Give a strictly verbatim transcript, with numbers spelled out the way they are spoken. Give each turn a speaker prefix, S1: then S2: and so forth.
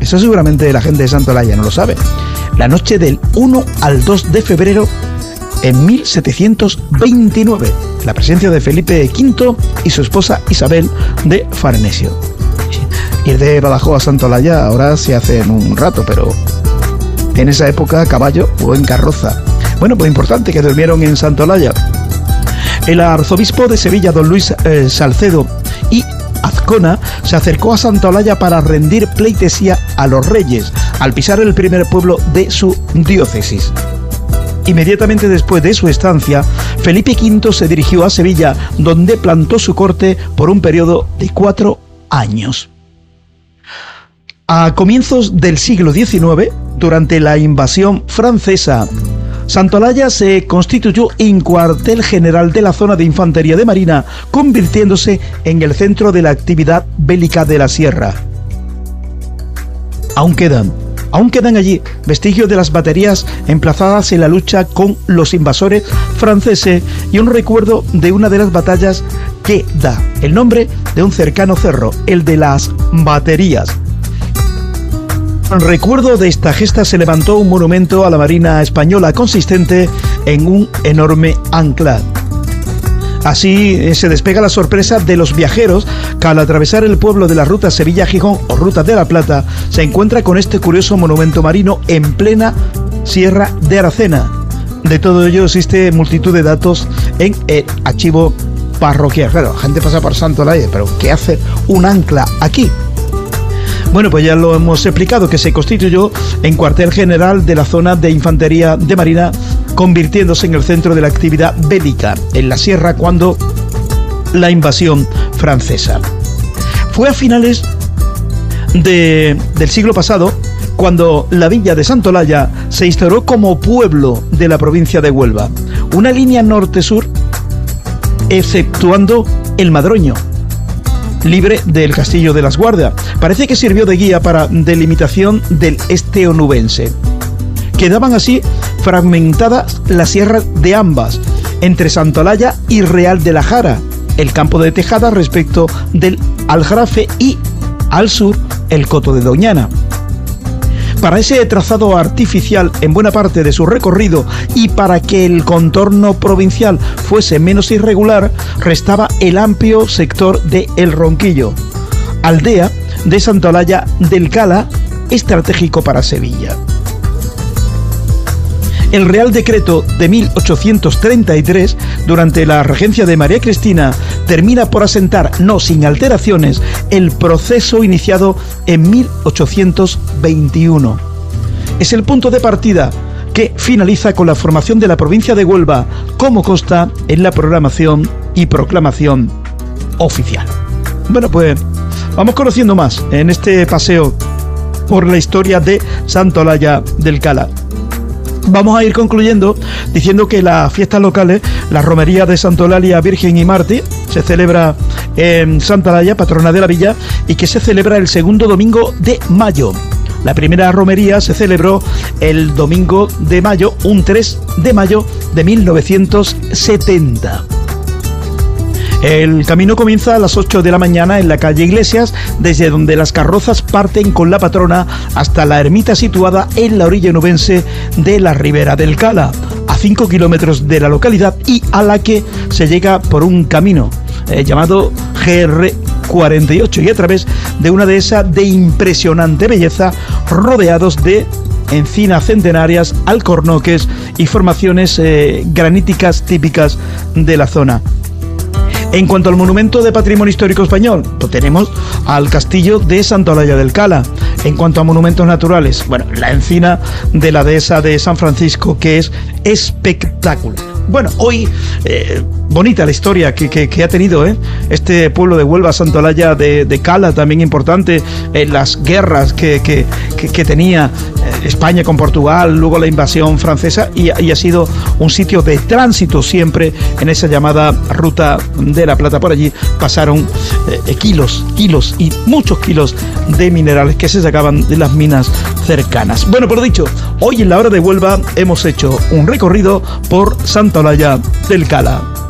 S1: Eso seguramente la gente de Santolaya no lo sabe. La noche del uno al dos de febrero en mil setecientos veintinueve, la presencia de Felipe quinto y su esposa Isabel de Farnesio. Ir de Badajoz a Santolaya ahora se hace en un rato, pero en esa época a caballo o en carroza. Bueno, pues importante que durmieron en Santolaya. El arzobispo de Sevilla, don Luis eh, Salcedo y Azcona, se acercó a Santolaya para rendir pleitesía a los reyes, al pisar el primer pueblo de su diócesis. Inmediatamente después de su estancia, Felipe quinto se dirigió a Sevilla, donde plantó su corte por un periodo de cuatro años. A comienzos del siglo diecinueve, durante la invasión francesa, Santolaya se constituyó en cuartel general de la zona de infantería de marina, convirtiéndose en el centro de la actividad bélica de la sierra. Aún quedan, aún quedan allí vestigios de las baterías emplazadas en la lucha con los invasores franceses y un recuerdo de una de las batallas que da el nombre de un cercano cerro, el de las Baterías. En recuerdo de esta gesta se levantó un monumento a la Marina Española consistente en un enorme ancla. Así se despega la sorpresa de los viajeros que al atravesar el pueblo de la ruta Sevilla-Gijón o ruta de la Plata se encuentra con este curioso monumento marino en plena Sierra de Aracena. De todo ello existe multitud de datos en el archivo parroquial. Claro, la gente pasa por Santolaya, pero ¿qué hace un ancla aquí? Bueno, pues ya lo hemos explicado, que se constituyó en cuartel general de la zona de infantería de marina, convirtiéndose en el centro de la actividad bélica en la sierra cuando la invasión francesa. Fue a finales de, del siglo pasado cuando la villa de Santolaya se instauró como pueblo de la provincia de Huelva, una línea norte-sur, exceptuando el Madroño, libre del Castillo de las Guardias. Parece que sirvió de guía para delimitación del este onubense. Quedaban así fragmentadas las sierras de ambas, entre Santolaya y Real de la Jara, el campo de Tejada respecto del Aljarafe y, al sur, el Coto de Doñana. Para ese trazado artificial en buena parte de su recorrido y para que el contorno provincial fuese menos irregular, restaba el amplio sector de El Ronquillo, aldea de Santolaya del Cala, estratégico para Sevilla. El Real Decreto de mil ochocientos treinta y tres, durante la regencia de María Cristina, termina por asentar, no sin alteraciones, el proceso iniciado en mil ochocientos veintiuno. Es el punto de partida que finaliza con la formación de la provincia de Huelva, como consta en la programación y proclamación oficial. Bueno, pues vamos conociendo más en este paseo por la historia de Santolaya del Cala. Vamos a ir concluyendo diciendo que las fiestas locales, la romería de Santolaya Virgen y Mártir, se celebra en Santolaya, patrona de la villa, y que se celebra el segundo domingo de mayo. La primera romería se celebró el domingo de mayo, un tres de mayo de mil novecientos setenta. El camino comienza a las ocho de la mañana en la calle Iglesias, desde donde las carrozas parten con la patrona hasta la ermita situada en la orilla onubense de la Ribera del Cala, a cinco kilómetros de la localidad, y a la que se llega por un camino eh, llamado G R cuarenta y ocho y a través de una dehesa de impresionante belleza, rodeados de encinas centenarias, alcornoques y formaciones eh, graníticas típicas de la zona. En cuanto al monumento de patrimonio histórico español, pues tenemos al castillo de Santolaya del Cala. En cuanto a monumentos naturales, bueno, la encina de la dehesa de San Francisco, que es espectacular. Bueno, hoy eh, bonita la historia que, que, que ha tenido ¿eh? este pueblo de Huelva, Santolaya de, de Cala, también importante en las guerras que, que, que, que tenía España con Portugal, luego la invasión francesa, y, y ha sido un sitio de tránsito siempre en esa llamada ruta de la Plata. Por allí pasaron eh, kilos, kilos y muchos kilos de minerales que se sacaban de las minas cercanas. Bueno, por lo dicho, hoy en la hora de Huelva hemos hecho un recorrido por Santolaya del Cala.